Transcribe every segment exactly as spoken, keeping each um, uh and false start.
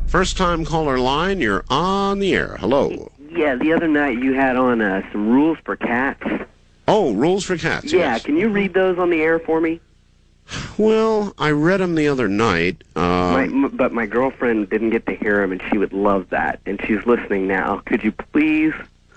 First time caller line, you're on the air. Hello. Yeah, the other night you had on uh, some rules for cats. Oh, rules for cats, Yeah, yes. can you read those on the air for me? Well, I read them the other night. Uh, My, m- but my girlfriend didn't get to hear them, and she would love that, and she's listening now. Could you please?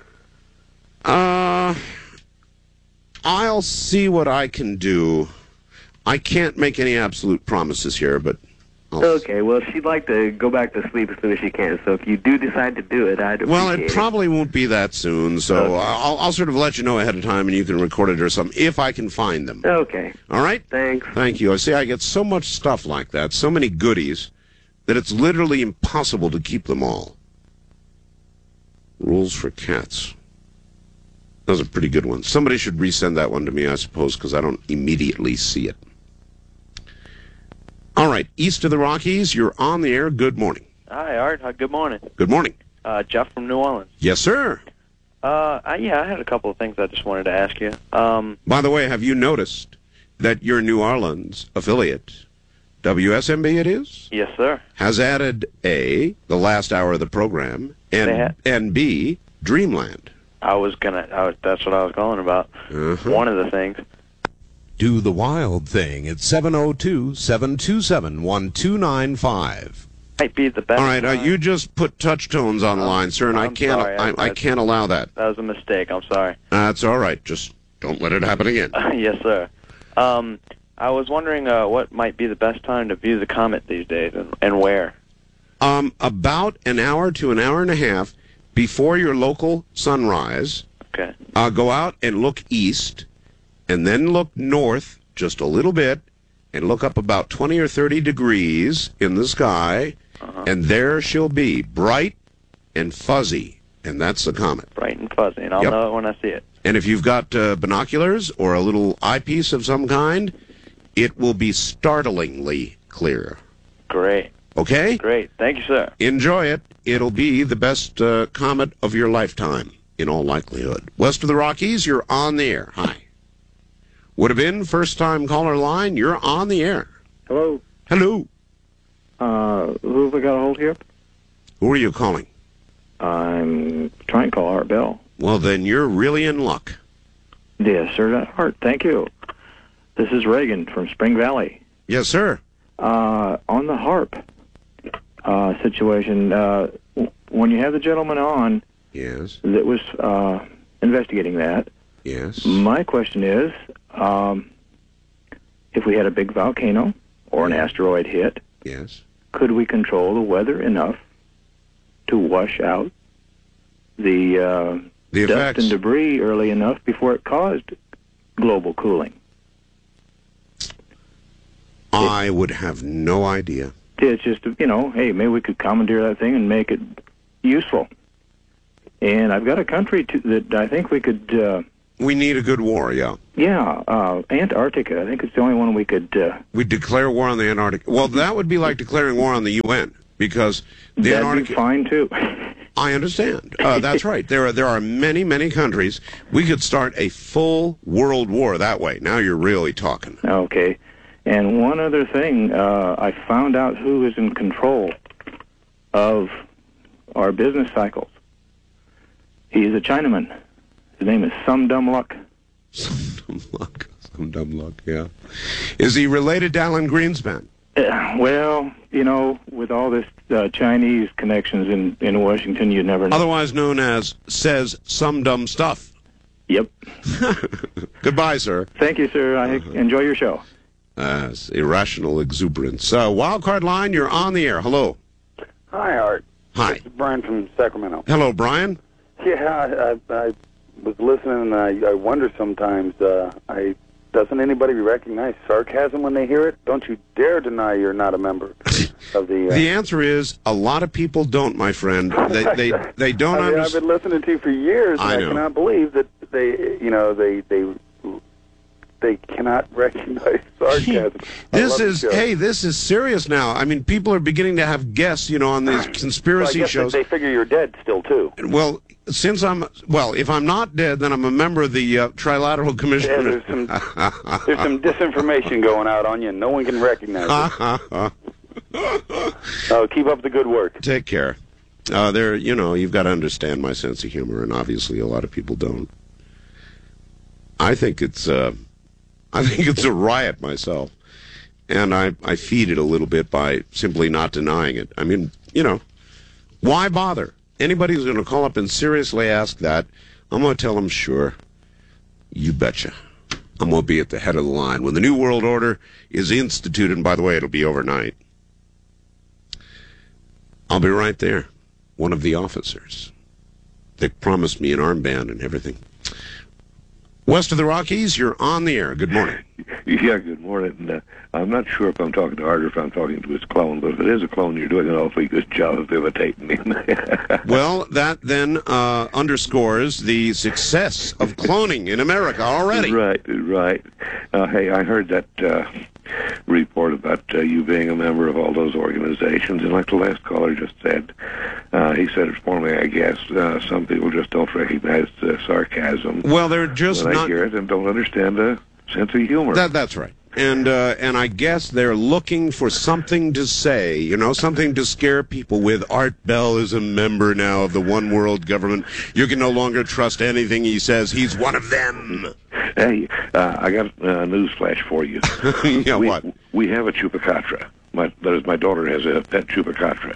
Uh, I'll see what I can do. I can't make any absolute promises here, but... I'll Okay, well, she'd like to go back to sleep as soon as she can, so if you do decide to do it, I'd appreciate Well, it it. probably won't be that soon, so Okay. I'll, I'll sort of let you know ahead of time, and you can record it or something, if I can find them. Okay. All right? Thanks. Thank you. I see I get so much stuff like that, so many goodies, that it's literally impossible to keep them all. Rules for cats. That was a pretty good one. Somebody should resend that one to me, I suppose, because I don't immediately see it. All right, east of the Rockies, you're on the air. Good morning. Hi, Art. Uh, good morning. Good morning. Uh, Jeff from New Orleans. Yes, sir. Uh, I, yeah, I had a couple of things I just wanted to ask you. Um, By the way, have you noticed that your New Orleans affiliate, W S M B it is, yes, sir. has added A, the last hour of the program, and, They ha- and B, Dreamland? I was gonna. I was, that's what I was calling about. Uh-huh. One of the things. Do the wild thing at seven oh two, seven two seven, one two nine five. Might be the best. All right, uh, time. you just put touch tones on the line, sir, and I I'm can't, sorry, I- I, I I- can't allow that. That was a mistake. I'm sorry. That's all right. Just don't let it happen again. Yes, sir. Um, I was wondering uh, what might be the best time to view the comet these days, and, and where. Um, about an hour to an hour and a half before your local sunrise, Okay. uh, go out and look east, and then look north just a little bit, and look up about twenty or thirty degrees in the sky, Uh-huh. and there she'll be, bright and fuzzy, and that's the comet. Bright and fuzzy, and I'll Yep. know it when I see it. And if you've got uh, binoculars or a little eyepiece of some kind, it will be startlingly clear. Great. Okay? Great. Thank you, sir. Enjoy it. It'll be the best uh, comet of your lifetime, in all likelihood. West of the Rockies, you're on the air. Hi. Would have been first-time caller line. You're on the air. Hello. Hello. Uh, who have I got a hold here? Who are you calling? I'm trying to call Art Bell. Well, then you're really in luck. Yes, sir. Art, thank you. This is Reagan from Spring Valley. Yes, sir. Uh, on the harp uh, situation, uh, w- when you have the gentleman on Yes. that was uh, investigating that, Yes. my question is, um, if we had a big volcano or an asteroid hit, Yes. could we control the weather enough to wash out the uh, The dust effects. and debris early enough before it caused global cooling? I would have no idea. It's just, you know, hey, maybe we could commandeer that thing and make it useful. And I've got a country to, that I think we could, uh, We need a good war, yeah. yeah, uh, Antarctica. I think it's the only one we could. Uh, We declare war on the Antarctic. Well, that would be like declaring war on the U N, because the that'd Antarctic. be fine too. I understand. Uh, that's right. There are there are many many countries. We could start a full world war that way. Now you're really talking. Okay. And one other thing, uh, I found out who is in control of our business cycles. He's a Chinaman. His name is Some Dumb Luck. Some dumb luck. Some dumb luck. Yeah. Is he related to Alan Greenspan? Uh, well, you know, with all this uh, Chinese connections in, in Washington, you never know. Otherwise known as says some dumb stuff. Yep. Goodbye, sir. Thank you, sir. I Uh-huh. enjoy your show. Uh, it's irrational exuberance. Uh, wildcard line, you're on the air. Hello. Hi, Art. Hi. It's Brian from Sacramento. Hello, Brian. Yeah, I, I, I was listening, and I, I wonder sometimes, uh, I doesn't anybody recognize sarcasm when they hear it? Don't you dare deny you're not a member of the... Uh, The answer is a lot of people don't, my friend. They they, they don't I mean, I've understand. been listening to you for years, and I I, know. cannot believe that they, you know, they... they they cannot recognize sarcasm. I This love the is show. hey, this is serious now. I mean, people are beginning to have guests, you know, on these Well, I conspiracy guess shows. they figure you're dead still, too. Well, since I'm well, if I'm not dead, then I'm a member of the uh, Trilateral Commission. Yeah, there's some, there's some disinformation going out on you, and no one can recognize it. Oh, keep up the good work. Take care. Uh, there, you know, you've got to understand my sense of humor, and obviously a lot of people don't. I think it's, uh, I think it's a riot myself, and I, I feed it a little bit by simply not denying it. I mean, you know, why bother? Anybody who's going to call up and seriously ask that, I'm going to tell them, sure, you betcha. I'm going to be at the head of the line. When the New World Order is instituted, and by the way, it'll be overnight, I'll be right there, one of the officers. They promised me an armband and everything. West of the Rockies, you're on the air. Good morning. Yeah, good morning. Uh, I'm not sure if I'm talking to Art or if I'm talking to his clone, but if it is a clone, you're doing an awfully good job of imitating him. Well, that then uh, underscores the success of cloning in America already. Right, right. Uh, hey, I heard that uh, report about uh, you being a member of all those organizations, and like the last caller just said, uh, he said it for me, I guess, uh, some people just don't recognize the sarcasm. Well, they're just when not... I hear it and don't understand the sense of humor. That, that's right. And uh, and I guess they're looking for something to say, you know, something to scare people with. Art Bell is a member now of the One World Government. You can no longer trust anything he says. He's one of them. Hey, uh, I got a news flash for you. Yeah, we, what? We have a chupacabra. My, that is, my daughter has a pet chupacabra.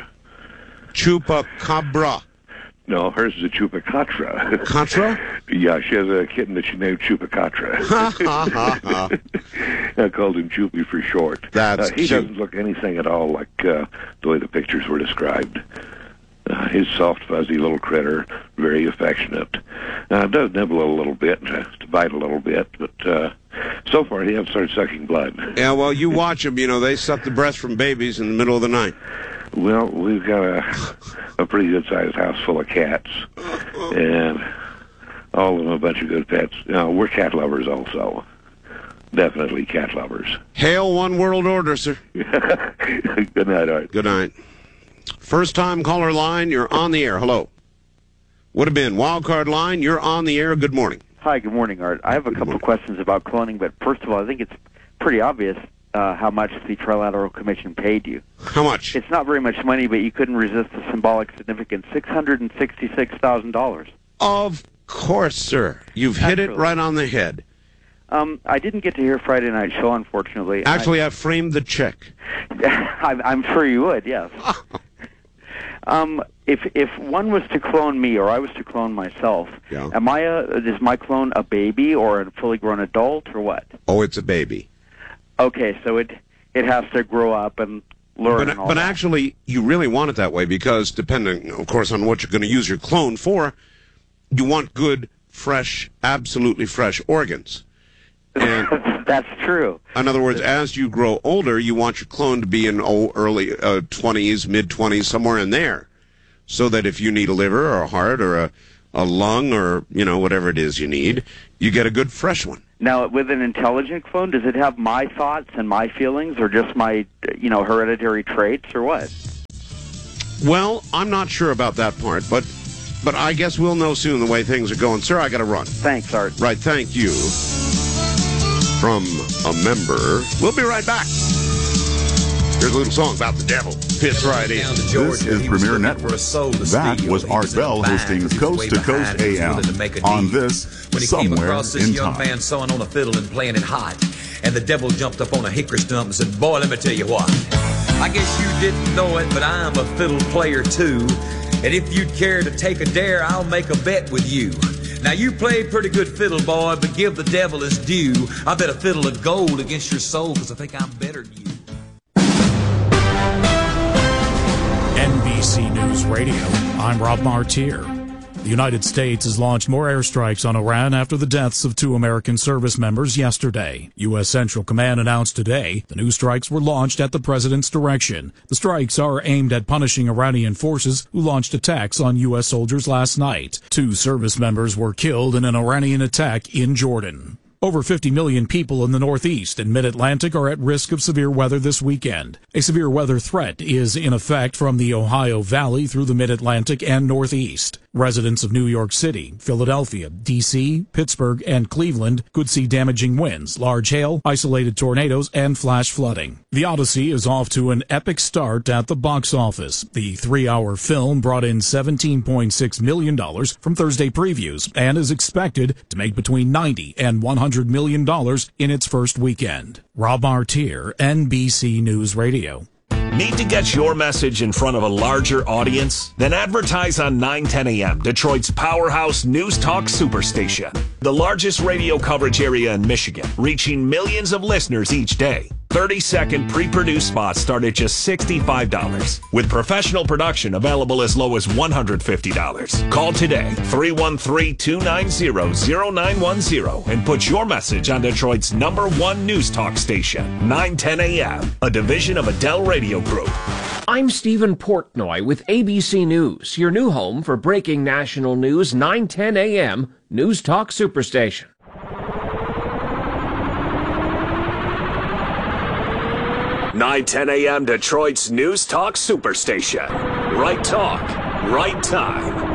Chupacabra. No, hers is a chupacabra. Contra? Yeah, she has a kitten that she named Chupacabra. Ha, ha, ha, ha. I called him Choopy for short. That's uh, He cute. doesn't look anything at all like uh, the way the pictures were described. Uh, his soft, fuzzy little critter, very affectionate. Uh, does nibble a little bit, uh, to bite a little bit, but uh, so far he hasn't started sucking blood. Yeah, well, you watch them. You know, they suck the breath from babies in the middle of the night. Well, we've got a, a pretty good-sized house full of cats, and all of them a bunch of good pets. You know, we're cat lovers also. Definitely cat lovers. Hail One World Order, sir. Good night, Art. Good night. First-time caller line, you're on the air. Hello. Would have been wildcard line, you're on the air. Good morning. Hi, good morning, Art. I have a couple of questions about cloning, but first of all, I think it's pretty obvious uh, how much the Trilateral Commission paid you. How much? It's not very much money, but you couldn't resist the symbolic significance, six hundred sixty-six thousand dollars. Of course, sir. You've hit it Naturally. right on the head. Um, I didn't get to hear Friday Night Show, unfortunately. Actually, I, I framed the check. I, I'm sure you would, yes. Um, if if one was to clone me, or I was to clone myself, Yeah. am I a, is my clone a baby or a fully grown adult or what? Oh, it's a baby. Okay, so it it has to grow up and learn. But, and all but that. actually, you really want it that way because, depending, of course, on what you're going to use your clone for, you want good, fresh, absolutely fresh organs. And that's true. in other words, as you grow older, you want your clone to be in oh, early uh, twenties, mid-twenties, somewhere in there, so that if you need a liver or a heart or a, a lung or, you know, whatever it is you need, you get a good, fresh one. Now, with an intelligent clone, does it have my thoughts and my feelings, or just my, you know, hereditary traits, or what? Well, I'm not sure about that part, but but I guess we'll know soon the way things are going. Sir, I got to run. Thanks, Art. Right, thank you. From a member. We'll be right back. Here's a little song about the devil. Fits right in. This is Premier Network. That was Art Bell hosting Coast to Coast A M on this when he came Somewhere across this in young Time. man sewing on a fiddle and playing it hot. And the devil jumped up on a hickory stump and said, boy, let me tell you what. I guess you didn't know it, but I'm a fiddle player too. And if you'd care to take a dare, I'll make a bet with you. Now, you played pretty good fiddle, boy, but give the devil his due. I bet a fiddle of gold against your soul, because I think I'm better than you. N B C News Radio, I'm Rob Martier. The United States has launched more airstrikes on Iran after the deaths of two American service members yesterday. U S Central Command announced today the new strikes were launched at the president's direction. The strikes are aimed at punishing Iranian forces who launched attacks on U S soldiers last night. Two service members were killed in an Iranian attack in Jordan. Over fifty million people in the Northeast and Mid-Atlantic are at risk of severe weather this weekend. A severe weather threat is in effect from the Ohio Valley through the Mid-Atlantic and Northeast. Residents of New York City, Philadelphia, D C, Pittsburgh, and Cleveland could see damaging winds, large hail, isolated tornadoes, and flash flooding. The Odyssey is off to an epic start at the box office. The three-hour film brought in seventeen point six million dollars from Thursday previews and is expected to make between ninety and one hundred million dollars in its first weekend. Rob Martier, N B C News Radio. Need to get your message in front of a larger audience? Then advertise on nine ten A M, Detroit's powerhouse news talk superstation. The largest radio coverage area in Michigan, reaching millions of listeners each day. thirty-second pre-produced spots start at just sixty-five dollars, with professional production available as low as one hundred fifty dollars. Call today, three one three, two nine zero, zero nine one zero, and put your message on Detroit's number one news talk station, nine ten A M, a division of Adele Radio Group. I'm Stephen Portnoy with A B C News, your new home for breaking national news, nine ten A M, News Talk Superstation. nine ten A M, Detroit's News Talk Superstation. Right talk, right time.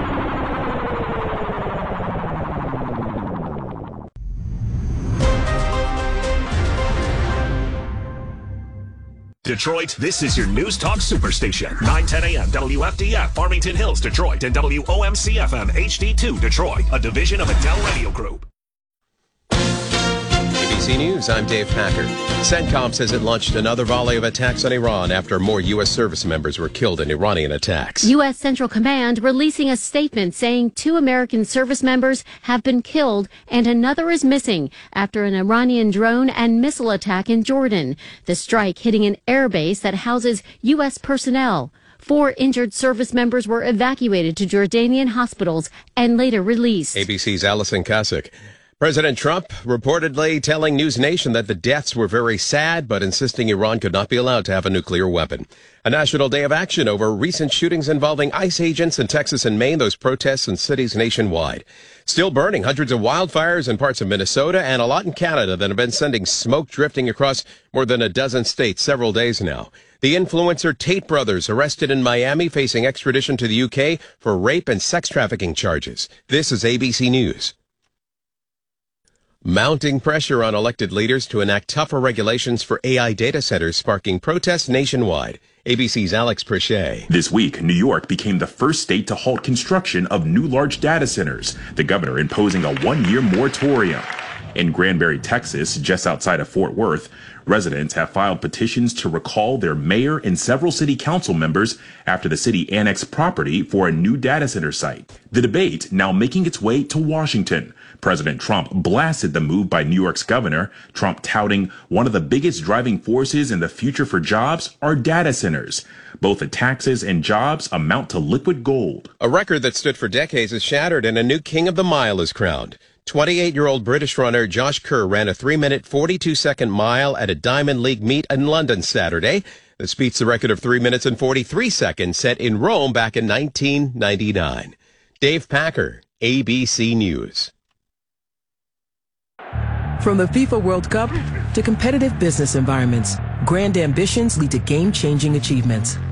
Detroit, this is your News Talk Superstation. nine ten A M, W F D F, Farmington Hills, Detroit, and W O M C F M H D two, Detroit, a division of Adele Radio Group. A B C News, I'm Dave Packer. CENTCOM says it launched another volley of attacks on Iran after more U S service members were killed in Iranian attacks. U S Central Command releasing a statement saying two American service members have been killed and another is missing after an Iranian drone and missile attack in Jordan. The strike hitting an airbase that houses U S personnel. Four injured service members were evacuated to Jordanian hospitals and later released. A B C's Allison Kasich. President Trump reportedly telling News Nation that the deaths were very sad, but insisting Iran could not be allowed to have a nuclear weapon. A national day of action over recent shootings involving ICE agents in Texas and Maine, those protests in cities nationwide. Still burning, hundreds of wildfires in parts of Minnesota and a lot in Canada that have been sending smoke drifting across more than a dozen states several days now. The influencer Tate brothers arrested in Miami facing extradition to the U K for rape and sex trafficking charges. This is A B C News. Mounting pressure on elected leaders to enact tougher regulations for A I data centers sparking protests nationwide. A B C's Alex Prechet. This week, New York became the first state to halt construction of new large data centers, the governor imposing a one-year moratorium. In Granbury, Texas, just outside of Fort Worth, residents have filed petitions to recall their mayor and several city council members after the city annexed property for a new data center site. The debate now making its way to Washington. President Trump blasted the move by New York's governor, Trump touting one of the biggest driving forces in the future for jobs are data centers. Both the taxes and jobs amount to liquid gold. A record that stood for decades is shattered and a new king of the mile is crowned. twenty-eight-year-old British runner Josh Kerr ran a three minute, forty-two second mile at a Diamond League meet in London Saturday. This beats the record of three minutes and forty-three seconds set in Rome back in nineteen ninety-nine. Dave Packer, A B C News. From the FIFA World Cup to competitive business environments, grand ambitions lead to game-changing achievements.